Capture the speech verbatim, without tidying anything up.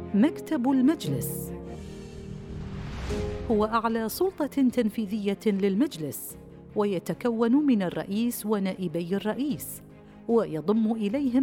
مكتب المجلس هو أعلى سلطة تنفيذية للمجلس، ويتكون من الرئيس ونائبي الرئيس، ويضم إليهم